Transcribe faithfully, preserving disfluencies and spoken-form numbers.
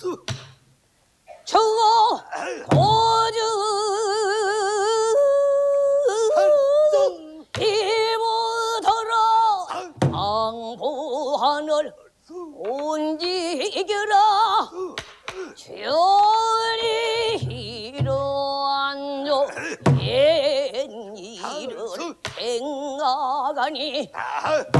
저 고주 이보더러 당부하늘 온지겨라 주연이 이러한요 옛일을 행하가니